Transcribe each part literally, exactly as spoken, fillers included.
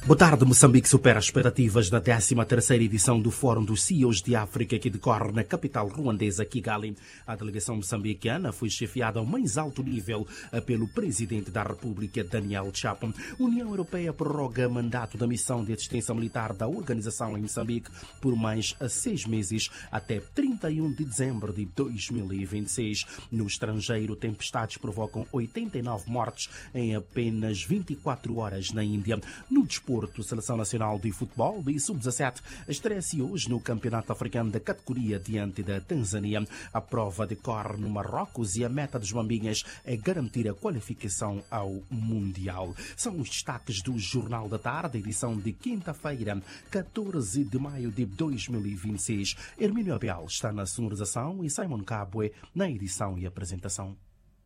Boa tarde. Moçambique supera as expectativas da décima terceira edição do Fórum dos C E Os de África, que decorre na capital ruandesa, Kigali. A delegação moçambicana foi chefiada ao mais alto nível pelo presidente da República, Daniel Chapo. A União Europeia prorroga mandato da missão de assistência militar da organização em Moçambique por mais seis meses, até trinta e um de dezembro de dois mil e vinte e seis. No estrangeiro, tempestades provocam oitenta e nove mortes em apenas vinte e quatro horas na Índia. No desporto, a Seleção Nacional de Futebol de sub dezassete estreia-se hoje no Campeonato Africano da categoria diante da Tanzânia. A prova decorre no Marrocos e a meta dos Mambinhas é garantir a qualificação ao Mundial. São os destaques do Jornal da Tarde, edição de quinta-feira, catorze de maio de dois mil e vinte e seis. Hermínio Abel está na sonorização e Simon Cabue na edição e apresentação.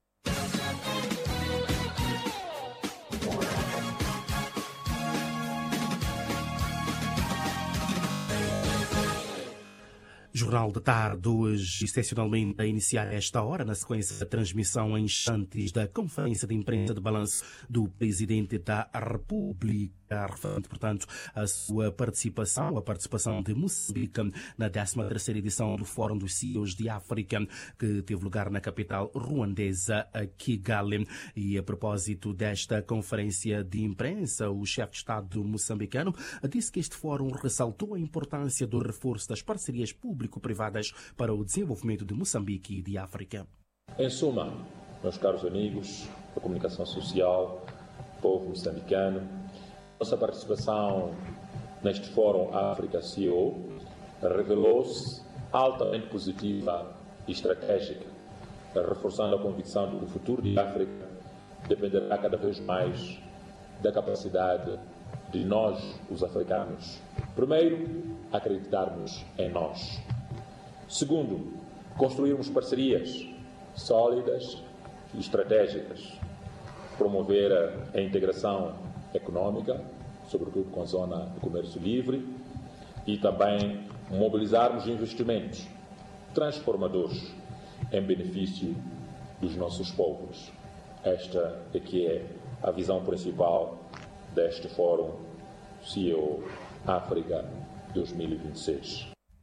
Jornal da Tarde, hoje, excepcionalmente, a iniciar esta hora, na sequência da transmissão em instantes da conferência de imprensa de balanço do Presidente da República, referente, portanto, a sua participação, a participação de Moçambique na décima terceira edição do Fórum dos C E Os de África, que teve lugar na capital ruandesa, Kigali. E a propósito desta conferência de imprensa, o chefe de Estado moçambicano disse que este fórum ressaltou a importância do reforço das parcerias públicas privadas para o desenvolvimento de Moçambique e de África. Em suma, meus caros amigos da comunicação social, povo moçambicano, nossa participação neste Fórum África-C E O revelou-se altamente positiva e estratégica, reforçando a convicção de que o futuro de África dependerá cada vez mais da capacidade de nós, os africanos, primeiro, acreditarmos em nós. Segundo, construirmos parcerias sólidas e estratégicas, promover a integração econômica, sobretudo com a zona de comércio livre, e também mobilizarmos investimentos transformadores em benefício dos nossos povos. Esta é que é a visão principal deste Fórum C E O África dois mil e vinte e seis.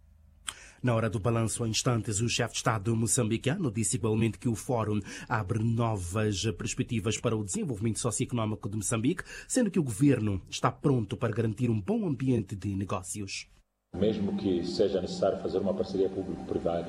Na hora do balanço, em instantes, o chefe de Estado moçambicano disse igualmente que o Fórum abre novas perspectivas para o desenvolvimento socioeconómico de Moçambique, sendo que o governo está pronto para garantir um bom ambiente de negócios. Mesmo que seja necessário fazer uma parceria público-privada,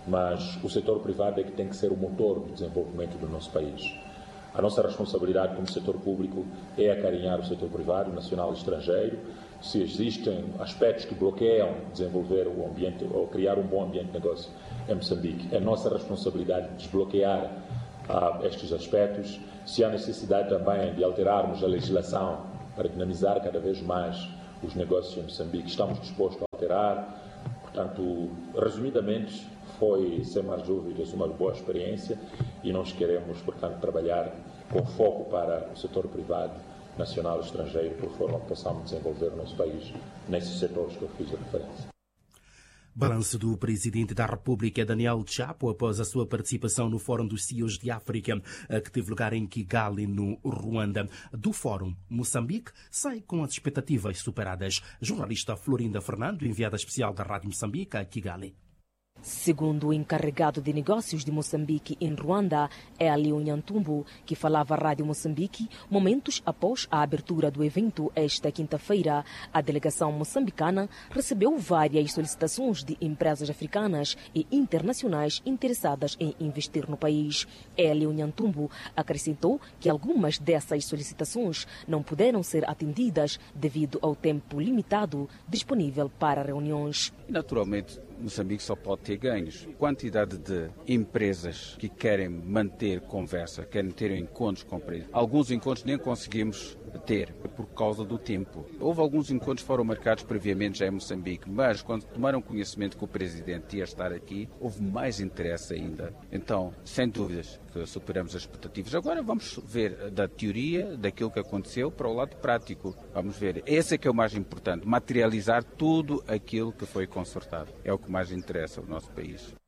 mas o setor privado é que tem que ser o motor do desenvolvimento do nosso país. A nossa responsabilidade como setor público é acarinhar o setor privado, nacional e estrangeiro. Se existem aspectos que bloqueiam desenvolver o ambiente ou criar um bom ambiente de negócio em Moçambique, é nossa responsabilidade desbloquear ah, estes aspectos. Se há necessidade também de alterarmos a legislação para dinamizar cada vez mais os negócios em Moçambique, estamos dispostos a alterar. Portanto, resumidamente, foi, sem mais dúvidas, uma boa experiência e nós queremos, portanto, trabalhar com foco para o setor privado, nacional e estrangeiro, por forma que possamos desenvolver o nosso país nesses setores que eu fiz a referência. Balanço do Presidente da República, Daniel Chapo, após a sua participação no Fórum dos C E Os de África, que teve lugar em Kigali, no Ruanda. Do Fórum, Moçambique sai com as expectativas superadas. Jornalista Florinda Fernando, enviada especial da Rádio Moçambique, a Kigali. Segundo o encarregado de negócios de Moçambique em Ruanda, Hélio Nhantumbo, que falava à Rádio Moçambique, momentos após a abertura do evento esta quinta-feira, a delegação moçambicana recebeu várias solicitações de empresas africanas e internacionais interessadas em investir no país. Hélio Nhantumbo acrescentou que algumas dessas solicitações não puderam ser atendidas devido ao tempo limitado disponível para reuniões. Naturalmente, Moçambique só pode ter ganhos. Quantidade de empresas que querem manter conversa, querem ter encontros com empresas. Alguns encontros nem conseguimos ter por causa do tempo. Houve alguns encontros que foram marcados previamente já em Moçambique, mas quando tomaram conhecimento que o Presidente ia estar aqui, houve mais interesse ainda. Então, sem dúvidas, que superamos as expectativas. Agora vamos ver da teoria, daquilo que aconteceu, para o lado prático. Vamos ver. Esse é que é o mais importante, materializar tudo aquilo que foi consertado. É o que mais interessa ao nosso país.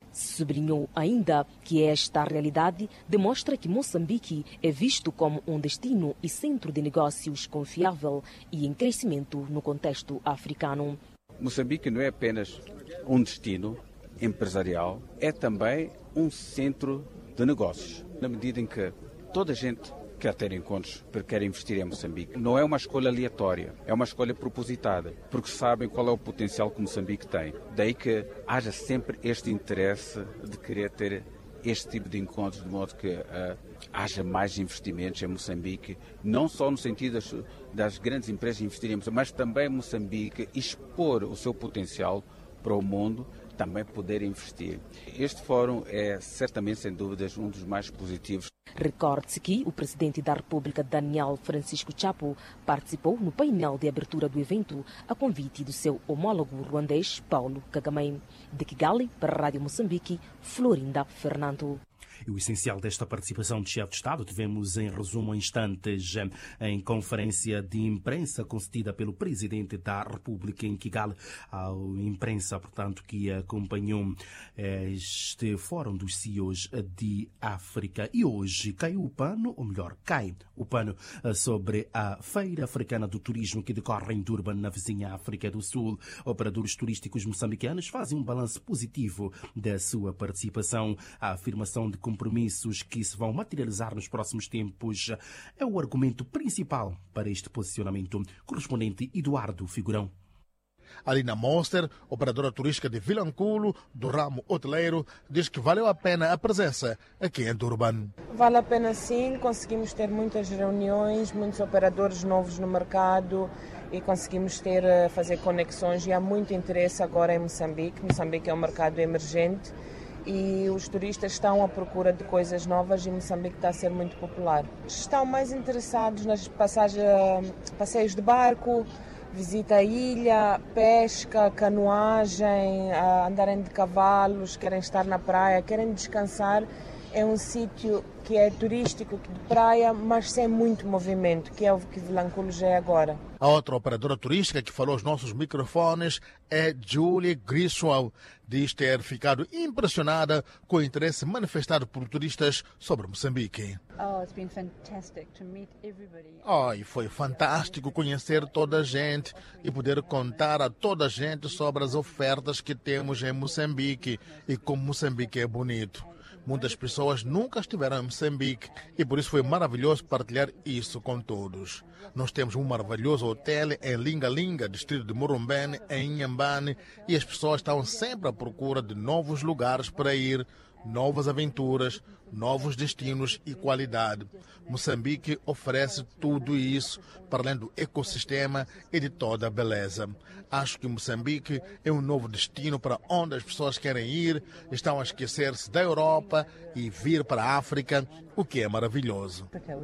Sublinhou ainda que esta realidade demonstra que Moçambique é visto como um destino e centro de negócios confiável e em crescimento no contexto africano. Moçambique não é apenas um destino empresarial, é também um centro de negócios, na medida em que toda a gente quer ter encontros, quer investir em Moçambique. Não é uma escolha aleatória, é uma escolha propositada, porque sabem qual é o potencial que Moçambique tem. Daí que haja sempre este interesse de querer ter este tipo de encontros, de modo que uh, haja mais investimentos em Moçambique, não só no sentido das, das grandes empresas investirem em Moçambique, mas também Moçambique expor o seu potencial para o mundo, também poder investir. Este fórum é certamente, sem dúvidas, um dos mais positivos. Recorde-se que o presidente da República, Daniel Francisco Chapo, participou no painel de abertura do evento a convite do seu homólogo ruandês, Paulo Kagame. De Kigali, para a Rádio Moçambique, Florinda Fernando. E o essencial desta participação de chefe de Estado tivemos em resumo instantes em conferência de imprensa concedida pelo Presidente da República em Kigali, à imprensa, portanto, que acompanhou este Fórum dos C E Os de África. E hoje caiu o pano, ou melhor, cai o pano sobre a Feira Africana do Turismo que decorre em Durban, na vizinha África do Sul. Operadores turísticos moçambicanos fazem um balanço positivo da sua participação. A afirmação de compromissos que se vão materializar nos próximos tempos é o argumento principal para este posicionamento. Correspondente Eduardo Figurão. Ali na Monster, operadora turística de Vilanculo, do ramo hoteleiro, diz que valeu a pena a presença aqui em Durban. Vale a pena sim, conseguimos ter muitas reuniões, muitos operadores novos no mercado e conseguimos ter, fazer conexões e há muito interesse agora em Moçambique. Moçambique é um mercado emergente e os turistas estão à procura de coisas novas e Moçambique está a ser muito popular. Estão mais interessados nas passagens, passeios de barco, visita à ilha, pesca, canoagem, andarem de cavalos, querem estar na praia, querem descansar. É um sítio que é turístico, de praia, mas sem muito movimento, que é o que Vilanculo já é agora. A outra operadora turística que falou aos nossos microfones é Julie Griswold. Diz ter ficado impressionada com o interesse manifestado por turistas sobre Moçambique. Oh, it's been fantastic to meet everybody. Oh, e foi fantástico conhecer toda a gente e poder contar a toda a gente sobre as ofertas que temos em Moçambique e como Moçambique é bonito. Muitas pessoas nunca estiveram em Moçambique e por isso foi maravilhoso partilhar isso com todos. Nós temos um maravilhoso hotel em Lingalinga, distrito de Murumbene, em Inhambane, e as pessoas estão sempre à procura de novos lugares para ir, novas aventuras, novos destinos e qualidade. Moçambique oferece tudo isso, para além do ecossistema e de toda a beleza. Acho que Moçambique é um novo destino para onde as pessoas querem ir, estão a esquecer-se da Europa e vir para a África, o que é maravilhoso.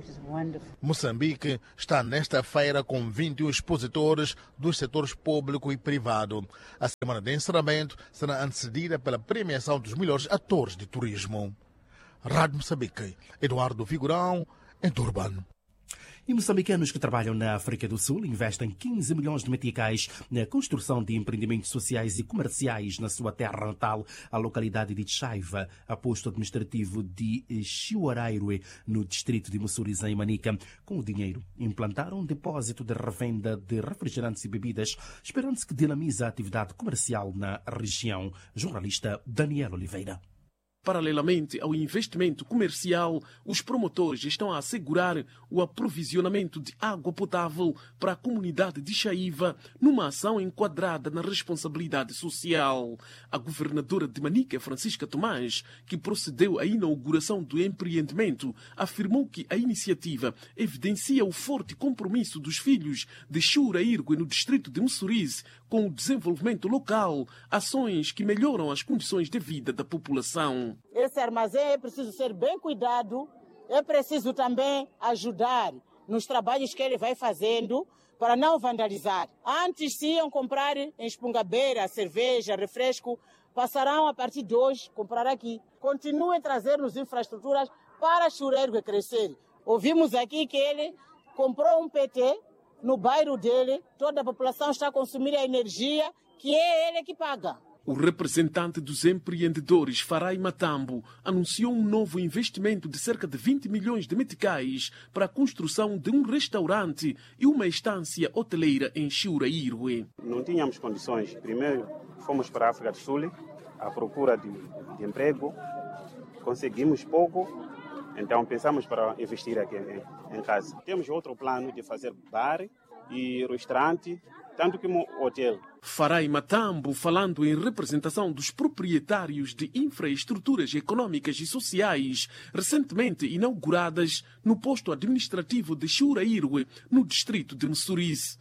Moçambique está nesta feira com vinte e um expositores dos setores público e privado. A semana de encerramento será antecedida pela premiação dos melhores atores de turismo. Rádio Moçambique, Eduardo Figurão, em Durban. E moçambicanos que trabalham na África do Sul investem quinze milhões de meticais na construção de empreendimentos sociais e comerciais na sua terra natal, a localidade de Chaiva, a posto administrativo de Chiuarairue, no distrito de Mussuriz, em Manica. Com o dinheiro, implantaram um depósito de revenda de refrigerantes e bebidas, esperando-se que dinamize a atividade comercial na região. Jornalista Daniel Oliveira. Paralelamente ao investimento comercial, os promotores estão a assegurar o aprovisionamento de água potável para a comunidade de Chaiva, numa ação enquadrada na responsabilidade social. A governadora de Manica, Francisca Tomás, que procedeu à inauguração do empreendimento, afirmou que a iniciativa evidencia o forte compromisso dos filhos de Chiuarairue, no distrito de Mussuriz, com o desenvolvimento local, ações que melhoram as condições de vida da população. Esse armazém é preciso ser bem cuidado, é preciso também ajudar nos trabalhos que ele vai fazendo para não vandalizar. Antes se iam comprar em Espungabeira, cerveja, refresco, passarão a partir de hoje comprar aqui. Continuem a trazer-nos infraestruturas para Chiuarairue crescer. Ouvimos aqui que ele comprou um P T no bairro dele, toda a população está a consumir a energia que é ele que paga. O representante dos empreendedores, Farai Matambo, anunciou um novo investimento de cerca de vinte milhões de meticais para a construção de um restaurante e uma estância hoteleira em Chiuraírue. Não tínhamos condições. Primeiro, fomos para a África do Sul à procura de, de emprego. Conseguimos pouco, então pensamos para investir aqui em, em casa. Temos outro plano de fazer bar e restaurante, tanto como hotel. Farai Matambo, falando em representação dos proprietários de infraestruturas econômicas e sociais recentemente inauguradas no posto administrativo de Chiuraírue, no distrito de Mussurize.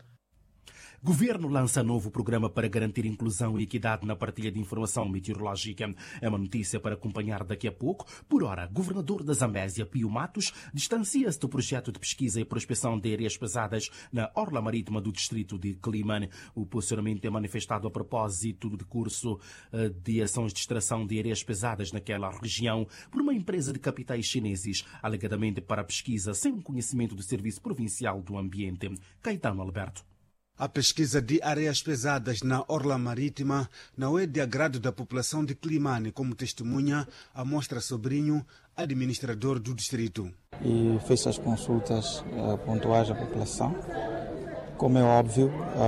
Governo lança novo programa para garantir inclusão e equidade na partilha de informação meteorológica. É uma notícia para acompanhar daqui a pouco. Por ora, governador da Zambésia, Pio Matos, distancia-se do projeto de pesquisa e prospecção de areias pesadas na orla marítima do distrito de Climane. O posicionamento é manifestado a propósito do curso de ações de extração de areias pesadas naquela região por uma empresa de capitais chineses, alegadamente para pesquisa sem conhecimento do Serviço Provincial do Ambiente. Caetano Alberto. A pesquisa de areias pesadas na orla marítima não é de agrado da população de Climane, como testemunha Amostra Sobrinho, administrador do distrito. E fez as consultas uh, pontuais à população. Como é óbvio,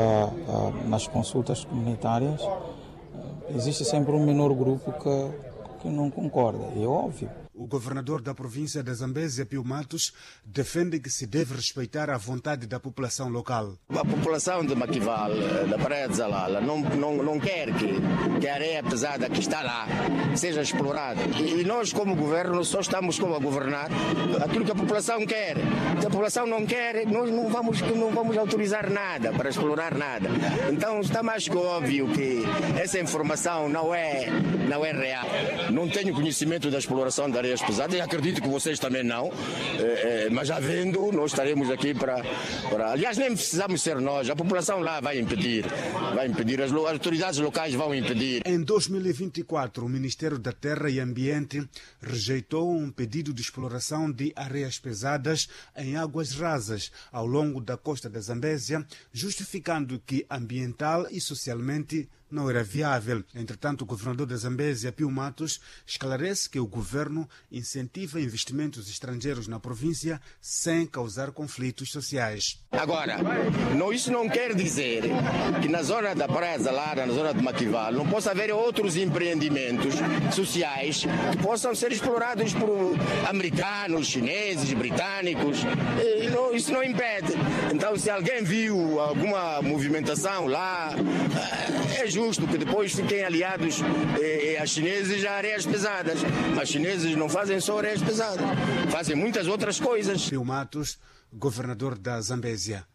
uh, uh, nas consultas comunitárias uh, existe sempre um menor grupo que, que não concorda, é óbvio. O governador da província da Zambésia, Pio Matos, defende que se deve respeitar a vontade da população local. A população de Maquival, da Praia de Zalala, não, não, não quer que, que a areia pesada que está lá seja explorada. E nós, como governo, só estamos como a governar aquilo que a população quer. Se a população não quer, nós não vamos, não vamos autorizar nada para explorar nada. Então está mais que óbvio que essa informação não é, não é real. Não tenho conhecimento da exploração da areia pesadas, e acredito que vocês também não, é, é, mas havendo, nós estaremos aqui para, para... Aliás, nem precisamos ser nós, a população lá vai impedir, vai impedir, as, as autoridades locais vão impedir. Em dois mil e vinte e quatro, o Ministério da Terra e Ambiente rejeitou um pedido de exploração de areias pesadas em águas rasas ao longo da costa da Zambésia, justificando que ambiental e socialmente não era viável. Entretanto, o governador da Zambésia, Pio Matos, esclarece que o governo incentiva investimentos estrangeiros na província sem causar conflitos sociais. Agora, não, isso não quer dizer que na zona da Praia Zalara, na zona de Maquival, não possa haver outros empreendimentos sociais que possam ser explorados por americanos, chineses, britânicos. E não, isso não impede. Então, se alguém viu alguma movimentação lá, é justo que depois fiquem aliados eh, a chineses a areias pesadas. Mas chineses não fazem só areias pesadas, fazem muitas outras coisas. Pio Matos, governador da Zambésia.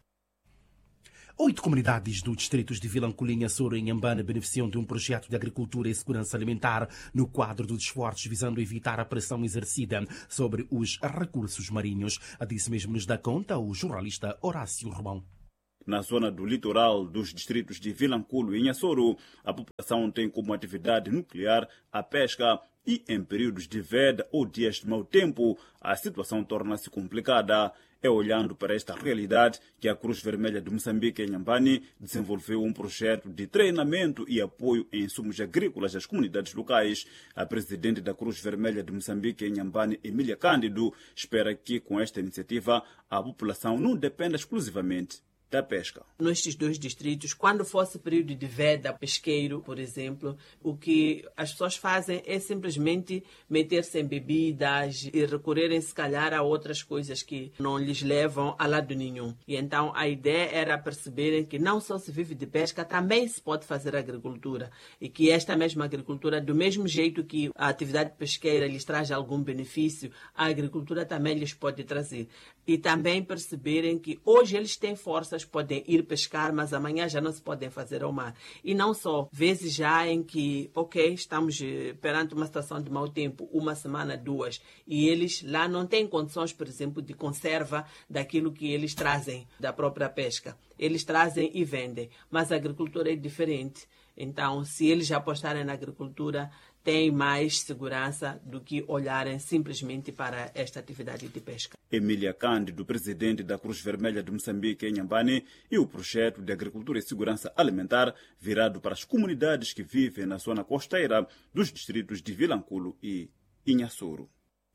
Oito comunidades do distritos de Vilanculinha, Soro e Inhambane beneficiam de um projeto de agricultura e segurança alimentar no quadro dos esforços visando evitar a pressão exercida sobre os recursos marinhos. A disso mesmo nos dá conta o jornalista Horácio Romão. Na zona do litoral dos distritos de Vilanculo e Inhassoro, a população tem como atividade nuclear a pesca e, em períodos de veda ou dias de mau tempo, a situação torna-se complicada. É olhando para esta realidade que a Cruz Vermelha de Moçambique, em Inhambane, desenvolveu um projeto de treinamento e apoio em insumos agrícolas às comunidades locais. A presidente da Cruz Vermelha de Moçambique, em Inhambane, Emília Cândido, espera que, com esta iniciativa, a população não dependa exclusivamente da pesca. Nestes dois distritos, quando fosse período de veda pesqueiro, por exemplo, o que as pessoas fazem é simplesmente meter-se em bebidas e recorrerem, se calhar, a outras coisas que não lhes levam a lado nenhum. E então a ideia era perceberem que não só se vive de pesca, também se pode fazer agricultura. E que esta mesma agricultura, do mesmo jeito que a atividade pesqueira lhes traz algum benefício, a agricultura também lhes pode trazer. E também perceberem que hoje eles têm forças, podem ir pescar, mas amanhã já não se podem fazer ao mar. E não só, vezes já em que, ok, estamos perante uma situação de mau tempo, uma semana, duas, e eles lá não têm condições, por exemplo, de conserva daquilo que eles trazem da própria pesca. Eles trazem e vendem, mas a agricultura é diferente. Então, se eles já apostarem na agricultura, têm mais segurança do que olharem simplesmente para esta atividade de pesca. Emília Cândido, presidente da Cruz Vermelha de Moçambique, em Inhambane, e o projeto de agricultura e segurança alimentar virado para as comunidades que vivem na zona costeira dos distritos de Vilanculo e Inhassoro.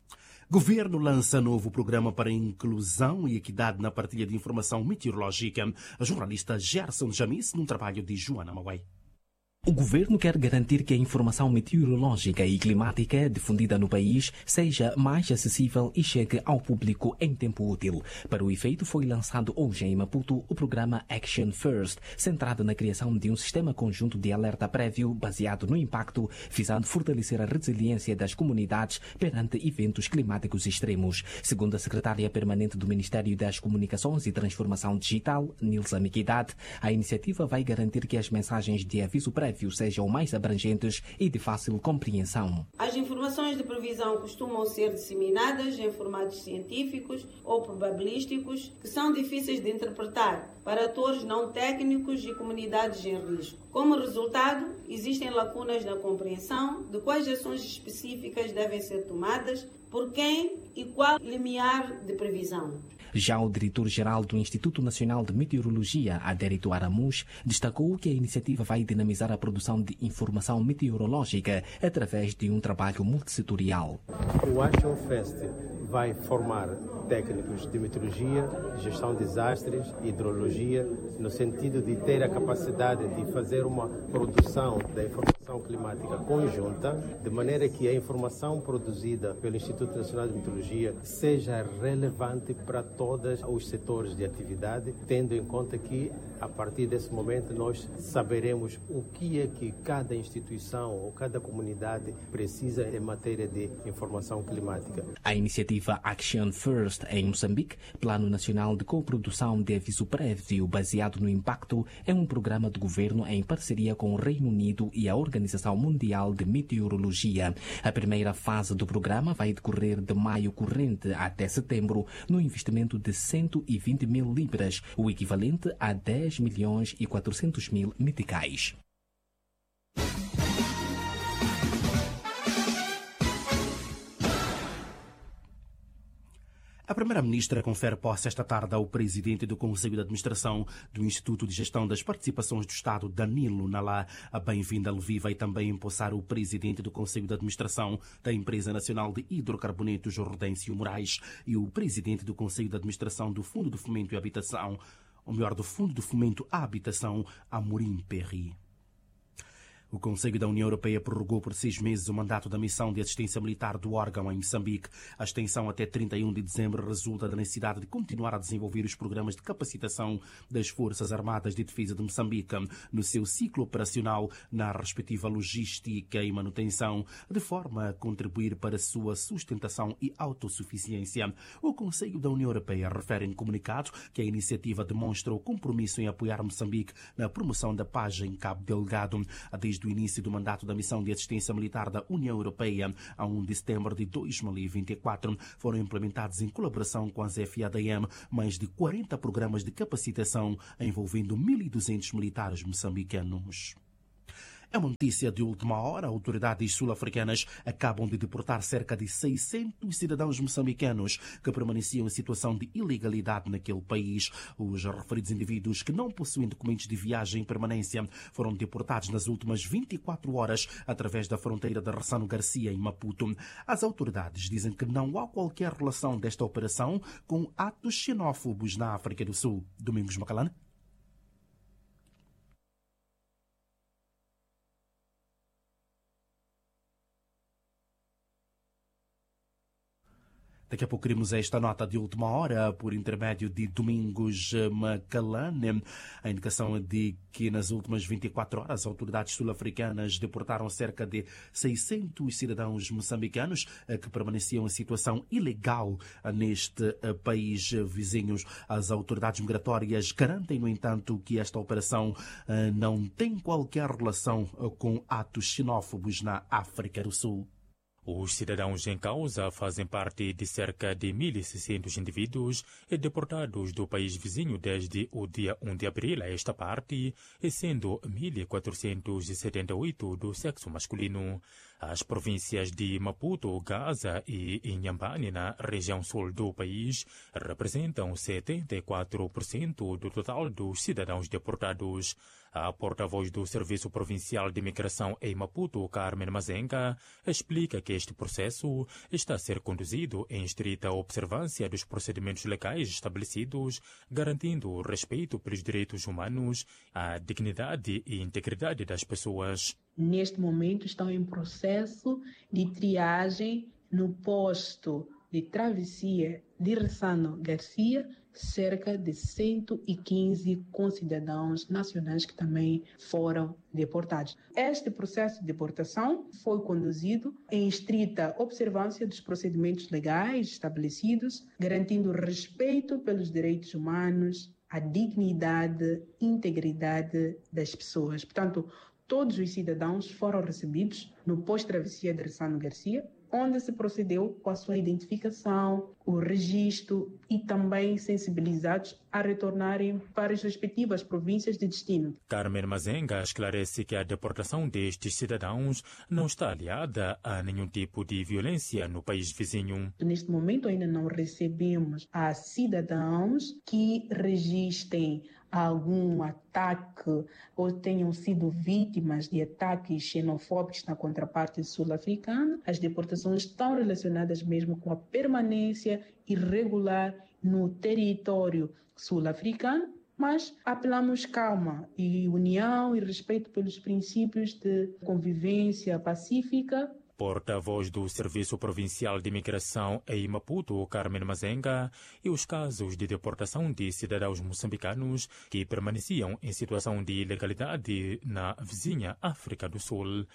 Governo lança novo programa para inclusão e equidade na partilha de informação meteorológica. A jornalista Gerson Jamis, num trabalho de Joana Mauai. O governo quer garantir que a informação meteorológica e climática difundida no país seja mais acessível e chegue ao público em tempo útil. Para o efeito, foi lançado hoje em Maputo o programa Action First, centrado na criação de um sistema conjunto de alerta prévio baseado no impacto, visando fortalecer a resiliência das comunidades perante eventos climáticos extremos. Segundo a secretária permanente do Ministério das Comunicações e Transformação Digital, Nilza Miquidade, a iniciativa vai garantir que as mensagens de aviso prévio sejam mais abrangentes e de fácil compreensão. As informações de previsão costumam ser disseminadas em formatos científicos ou probabilísticos que são difíceis de interpretar para atores não técnicos e comunidades em risco. Como resultado, existem lacunas na compreensão de quais ações específicas devem ser tomadas, por quem e qual limiar de previsão. Já o diretor-geral do Instituto Nacional de Meteorologia, Adérito Aramus, destacou que a iniciativa vai dinamizar a produção de informação meteorológica através de um trabalho multissetorial. O Action Fest vai formar técnicos de meteorologia, gestão de desastres, hidrologia, no sentido de ter a capacidade de fazer uma produção da informação climática conjunta, de maneira que a informação produzida pelo Instituto Nacional de Meteorologia seja relevante para todos os setores de atividade, tendo em conta que, a partir desse momento, nós saberemos o que é que cada instituição ou cada comunidade precisa em matéria de informação climática. A iniciativa Action First em Moçambique, Plano Nacional de Coprodução de Aviso Prévio baseado no impacto, é um programa de governo em parceria com o Reino Unido e a Organização Mundial de Meteorologia. A primeira fase do programa vai decorrer de maio corrente até setembro, no investimento de cento e vinte mil libras, o equivalente a dez milhões e quatrocentos mil meticais. A Primeira-Ministra confere posse esta tarde ao presidente do Conselho de Administração do Instituto de Gestão das Participações do Estado, Danilo Nalá. A bem-vinda Levi vai também empossar o presidente do Conselho de Administração da Empresa Nacional de Hidrocarbonetos, Rodêncio Moraes, e o presidente do Conselho de Administração do Fundo de Fomento e Habitação, ou melhor, do Fundo de Fomento à Habitação, Amorim Perry. O Conselho da União Europeia prorrogou por seis meses o mandato da missão de assistência militar do órgão em Moçambique. A extensão até trinta e um de dezembro resulta da necessidade de continuar a desenvolver os programas de capacitação das Forças Armadas de Defesa de Moçambique no seu ciclo operacional, na respectiva logística e manutenção, de forma a contribuir para a sua sustentação e autossuficiência. O Conselho da União Europeia refere em comunicado que a iniciativa demonstra o compromisso em apoiar Moçambique na promoção da paz em Cabo Delgado. Desde o início do mandato da Missão de Assistência Militar da União Europeia, a primeiro de setembro de dois mil e vinte e quatro, foram implementados em colaboração com as F A D M mais de quarenta programas de capacitação envolvendo mil e duzentos militares moçambicanos. É uma notícia de última hora. Autoridades sul-africanas acabam de deportar cerca de seiscentos cidadãos moçambicanos que permaneciam em situação de ilegalidade naquele país. Os referidos indivíduos que não possuem documentos de viagem em permanência foram deportados nas últimas vinte e quatro horas através da fronteira de Ressano Garcia, em Maputo. As autoridades dizem que não há qualquer relação desta operação com atos xenófobos na África do Sul. Domingos Macalane. Daqui a pouco queremos esta nota de última hora por intermédio de Domingos Macalane. A indicação é de que nas últimas vinte e quatro horas as autoridades sul-africanas deportaram cerca de seiscentos cidadãos moçambicanos que permaneciam em situação ilegal neste país vizinhos. As autoridades migratórias garantem, no entanto, que esta operação não tem qualquer relação com atos xenófobos na África do Sul. Os cidadãos em causa fazem parte de cerca de mil e seiscentos indivíduos deportados do país vizinho desde o dia um de abril a esta parte, sendo mil quatrocentos e setenta e oito do sexo masculino. As províncias de Maputo, Gaza e Inhambane, na região sul do país, representam setenta e quatro por cento do total dos cidadãos deportados. A porta-voz do Serviço Provincial de Imigração em Maputo, Carmen Mazenga, explica que este processo está a ser conduzido em estrita observância dos procedimentos legais estabelecidos, garantindo o respeito pelos direitos humanos, a dignidade e integridade das pessoas. Neste momento estão em processo de triagem no posto de travessia de Ressano Garcia, cerca de cento e quinze concidadãos nacionais que também foram deportados. Este processo de deportação foi conduzido em estrita observância dos procedimentos legais estabelecidos, garantindo respeito pelos direitos humanos, a dignidade e integridade das pessoas. Portanto, todos os cidadãos foram recebidos no posto travessia de Ressano Garcia, onde se procedeu com a sua identificação, o registro e também sensibilizados a retornarem para as respectivas províncias de destino. Carmen Mazenga esclarece que a deportação destes cidadãos não está aliada a nenhum tipo de violência no país vizinho. Neste momento ainda não recebemos a cidadãos que registrem algum ataque ou tenham sido vítimas de ataques xenofóbicos na contraparte sul-africana. As deportações estão relacionadas mesmo com a permanência irregular no território sul-africano, mas apelamos calma e união e respeito pelos princípios de convivência pacífica. Porta-voz do Serviço Provincial de Imigração em Maputo, Carmen Mazenga, e os casos de deportação de cidadãos moçambicanos que permaneciam em situação de ilegalidade na vizinha África do Sul.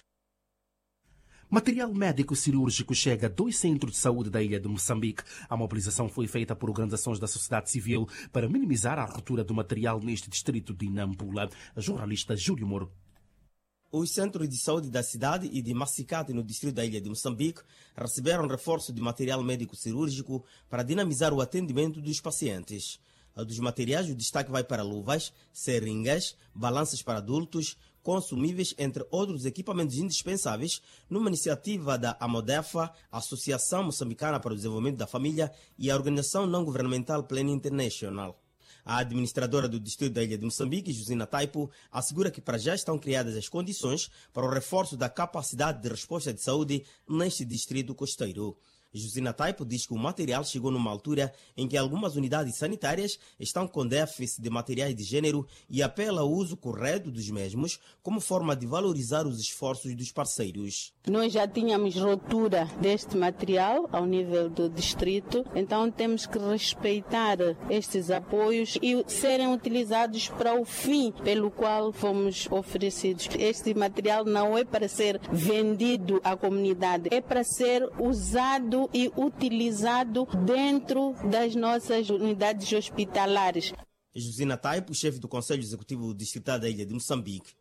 Material médico cirúrgico chega a dois centros de saúde da ilha de Moçambique. A mobilização foi feita por organizações da sociedade civil para minimizar a ruptura do material neste distrito de Nampula. A jornalista Júlio Moro. Os centros de saúde da cidade e de Massicate, no distrito da ilha de Moçambique, receberam reforço de material médico cirúrgico para dinamizar o atendimento dos pacientes. A dos materiais, o destaque vai para luvas, seringas, balanças para adultos, consumíveis, entre outros equipamentos indispensáveis, numa iniciativa da AMODEFA, Associação Moçambicana para o Desenvolvimento da Família, e a organização não-governamental Plan International. A administradora do distrito da ilha de Moçambique, Josina Taipo, assegura que para já estão criadas as condições para o reforço da capacidade de resposta de saúde neste distrito costeiro. Josina Taipo diz que o material chegou numa altura em que algumas unidades sanitárias estão com déficit de materiais de gênero e apela ao uso correto dos mesmos como forma de valorizar os esforços dos parceiros. Nós já tínhamos rotura deste material ao nível do distrito, então temos que respeitar estes apoios e serem utilizados para o fim pelo qual fomos oferecidos. Este material não é para ser vendido à comunidade, é para ser usado e utilizado dentro das nossas unidades hospitalares. Josina Taipo, chefe do Conselho Executivo Distrital da ilha de Moçambique.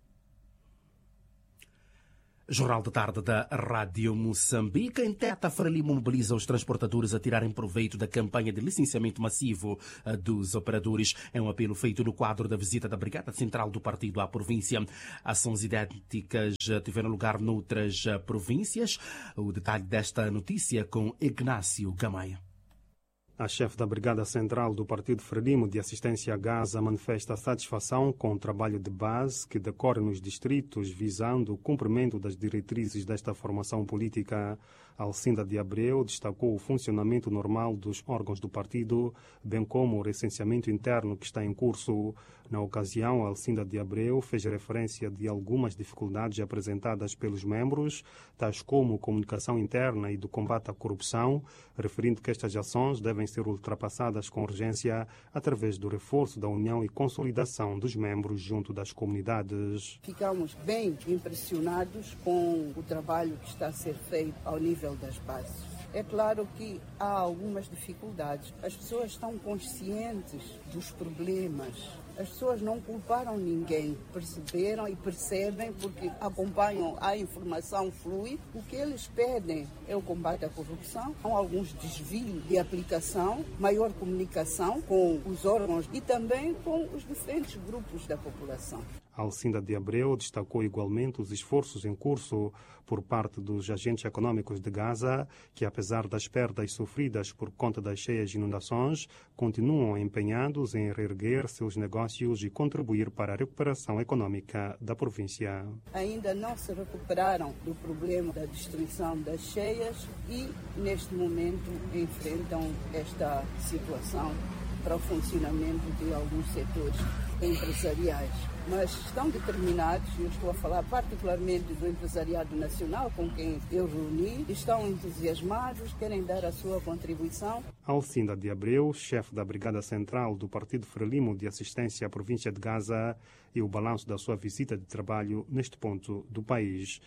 Jornal de Tarde da Rádio Moçambique. Em Teta, Frelimo mobiliza os transportadores a tirarem proveito da campanha de licenciamento massivo dos operadores. É um apelo feito no quadro da visita da Brigada Central do Partido à província. Ações idênticas tiveram lugar noutras províncias. O detalhe desta notícia com Ignácio Gamaia. A chefe da Brigada Central do Partido Frelimo de Assistência a Gaza manifesta satisfação com o trabalho de base que decorre nos distritos visando o cumprimento das diretrizes desta formação política. Alcinda de Abreu destacou o funcionamento normal dos órgãos do partido, bem como o recenseamento interno que está em curso. Na ocasião, Alcinda de Abreu fez referência de algumas dificuldades apresentadas pelos membros, tais como comunicação interna e do combate à corrupção, referindo que estas ações devem ser ultrapassadas com urgência através do reforço da união e consolidação dos membros junto das comunidades. Ficamos bem impressionados com o trabalho que está a ser feito ao nível das bases. É claro que há algumas dificuldades. As pessoas estão conscientes dos problemas As pessoas não culparam ninguém, perceberam e percebem porque acompanham, a informação flui. O que eles pedem é o combate à corrupção, há alguns desvios de aplicação, maior comunicação com os órgãos e também com os diferentes grupos da população. Alcinda de Abreu destacou igualmente os esforços em curso por parte dos agentes econômicos de Gaza, que apesar das perdas sofridas por conta das cheias e inundações, continuam empenhados em reerguer seus negócios e contribuir para a recuperação econômica da província. Ainda não se recuperaram do problema da destruição das cheias e, neste momento, enfrentam esta situação para o funcionamento de alguns setores empresariais. Mas estão determinados, e eu estou a falar particularmente do empresariado nacional com quem eu reuni, estão entusiasmados, querem dar a sua contribuição. Alcinda de Abreu, chefe da Brigada Central do Partido Frelimo de Assistência à Província de Gaza, e o balanço da sua visita de trabalho neste ponto do país.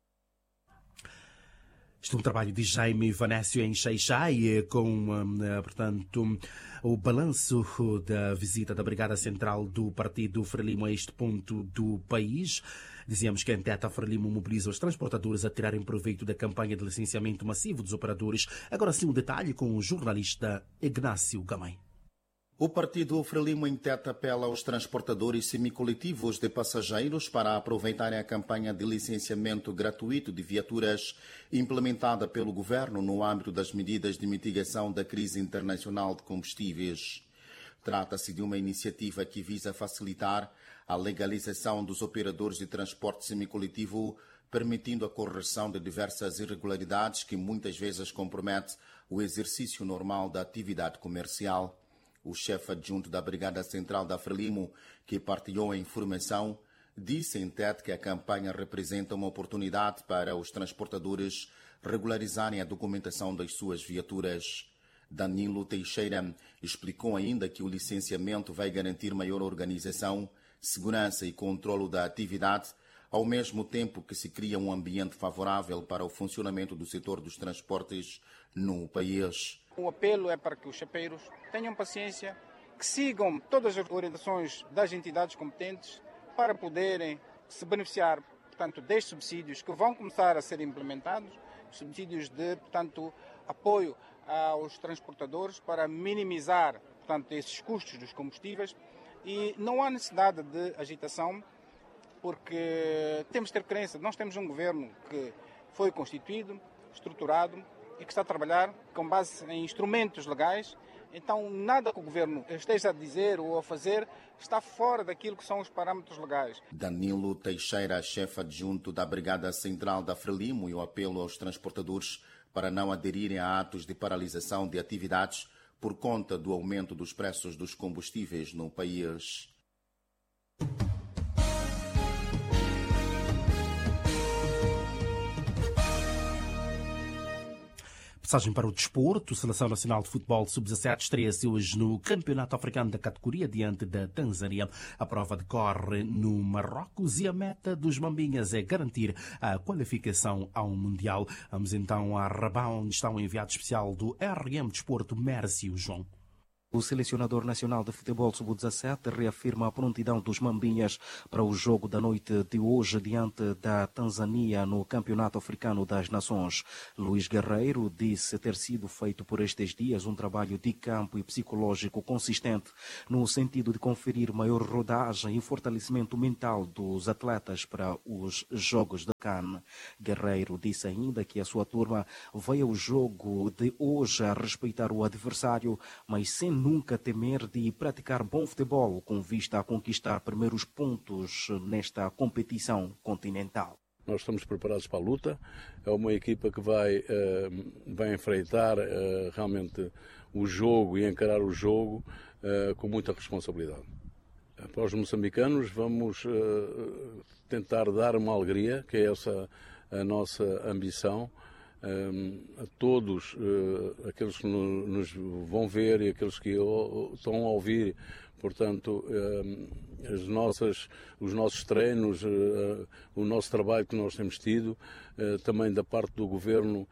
Este é um trabalho de Jaime Vanécio em Xai-Xai, com, portanto, o balanço da visita da Brigada Central do Partido Frelimo a este ponto do país. Dizíamos que a Enteta Frelimo mobiliza os transportadores a tirarem proveito da campanha de licenciamento massivo dos operadores. Agora sim, um detalhe com o jornalista Ignácio Gamay. O Partido Frelimo Enteta apela aos transportadores semicoletivos de passageiros para aproveitarem a campanha de licenciamento gratuito de viaturas implementada pelo governo no âmbito das medidas de mitigação da crise internacional de combustíveis. Trata-se de uma iniciativa que visa facilitar a legalização dos operadores de transporte semicoletivo, permitindo a correção de diversas irregularidades que muitas vezes comprometem o exercício normal da atividade comercial. O chefe adjunto da Brigada Central da Frelimo, que partilhou a informação, disse em T E D que a campanha representa uma oportunidade para os transportadores regularizarem a documentação das suas viaturas. Danilo Teixeira explicou ainda que o licenciamento vai garantir maior organização, segurança e controlo da atividade, ao mesmo tempo que se cria um ambiente favorável para o funcionamento do setor dos transportes no país. O apelo é para que os chapeiros tenham paciência, que sigam todas as orientações das entidades competentes para poderem se beneficiar, portanto, destes subsídios que vão começar a ser implementados, subsídios de, portanto, apoio aos transportadores para minimizar, portanto, esses custos dos combustíveis. E não há necessidade de agitação, porque temos que ter crença. Nós temos um governo que foi constituído, estruturado, e que está a trabalhar com base em instrumentos legais. Então, nada que o governo esteja a dizer ou a fazer está fora daquilo que são os parâmetros legais. Danilo Teixeira, chefe adjunto da Brigada Central da Frelimo, e o apelo aos transportadores para não aderirem a atos de paralisação de atividades por conta do aumento dos preços dos combustíveis no país. Passagem para o desporto. A Seleção Nacional de Futebol sub dezassete estreia-se hoje no Campeonato Africano da categoria diante da Tanzânia. A prova decorre no Marrocos e a meta dos Mambinhas é garantir a qualificação ao Mundial. Vamos então a Rabat, onde está um enviado especial do R M Desporto, Mércio João. O selecionador nacional de futebol sub dezassete reafirma a prontidão dos Mambinhas para o jogo da noite de hoje diante da Tanzânia no Campeonato Africano das Nações. Luís Guerreiro disse ter sido feito por estes dias um trabalho de campo e psicológico consistente no sentido de conferir maior rodagem e fortalecimento mental dos atletas para os Jogos de Cannes. Guerreiro disse ainda que a sua turma vai ao jogo de hoje a respeitar o adversário, mas sem nunca temer de praticar bom futebol com vista a conquistar primeiros pontos nesta competição continental. Nós estamos preparados para a luta, é uma equipa que vai, uh, vai enfrentar uh, realmente o jogo e encarar o jogo uh, com muita responsabilidade. Para os moçambicanos vamos uh, tentar dar uma alegria, que é essa a nossa ambição, a todos uh, aqueles que no, nos vão ver e aqueles que o, estão a ouvir. Portanto, uh, as nossas, os nossos treinos, uh, o nosso trabalho que nós temos tido também da parte do Governo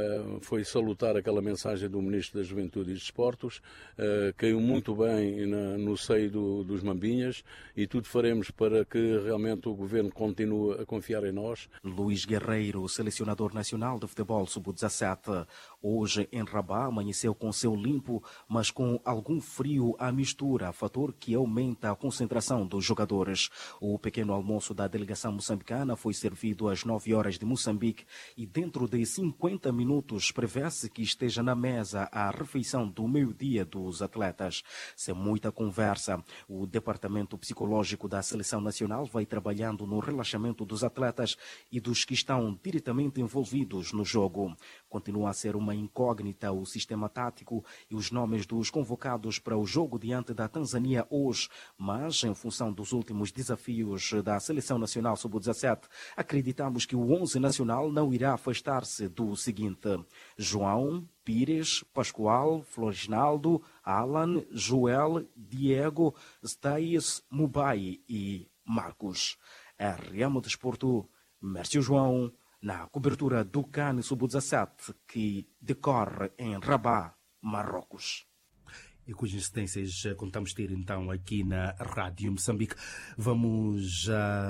foi salutar aquela mensagem do Ministro da Juventude e dos Desportos, caiu muito bem no seio do, dos Mambinhas, e tudo faremos para que realmente o Governo continue a confiar em nós. Luís Guerreiro, selecionador nacional de futebol sub dezassete, hoje em Rabat amanheceu com céu limpo, mas com algum frio à mistura, fator que aumenta a concentração dos jogadores. O pequeno almoço da delegação moçambicana foi servido às nove horas de Moçambique e dentro de cinquenta minutos prevê-se que esteja na mesa a refeição do meio-dia dos atletas. Sem muita conversa, o departamento psicológico da seleção nacional vai trabalhando no relaxamento dos atletas e dos que estão diretamente envolvidos no jogo. Continua a ser uma incógnita o sistema tático e os nomes dos convocados para o jogo diante da Tanzânia hoje, mas em função dos últimos desafios da seleção nacional sub dezassete, acreditamos que o onze nacional não irá afastar-se do seguinte: João, Pires, Pascoal, Floresnaldo, Alan, Joel, Diego, Staes, Mubai e Marcos. R M Desporto, Mércio João, na cobertura do CAN sub dezassete, que decorre em Rabat, Marrocos. E cujas incidências contamos ter então aqui na Rádio Moçambique. Vamos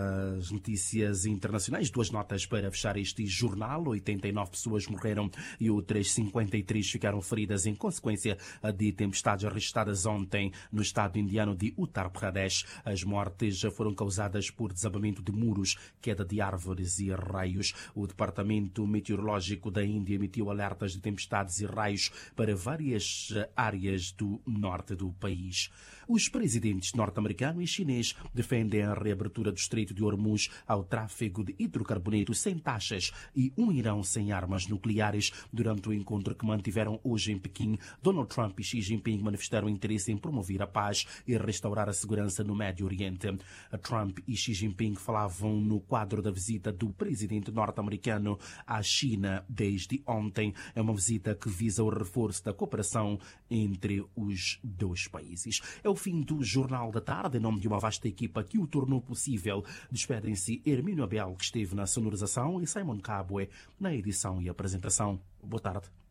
às notícias internacionais. Duas notas para fechar este jornal. oitenta e nove pessoas morreram e outras cinquenta e três ficaram feridas em consequência de tempestades registradas ontem no estado indiano de Uttar Pradesh. As mortes foram causadas por desabamento de muros, queda de árvores e raios. O Departamento Meteorológico da Índia emitiu alertas de tempestades e raios para várias áreas do norte do país. Os presidentes norte-americano e chinês defendem a reabertura do Estreito de Hormuz ao tráfego de hidrocarbonetos sem taxas e um Irão sem armas nucleares. Durante o encontro que mantiveram hoje em Pequim, Donald Trump e Xi Jinping manifestaram interesse em promover a paz e restaurar a segurança no Médio Oriente. Trump e Xi Jinping falavam no quadro da visita do presidente norte-americano à China desde ontem. É uma visita que visa o reforço da cooperação entre os dois países. É o fim do Jornal da Tarde. Em nome de uma vasta equipa que o tornou possível, despedem-se Hermínio Abel, que esteve na sonorização, e Simon Cabue na edição e apresentação. Boa tarde.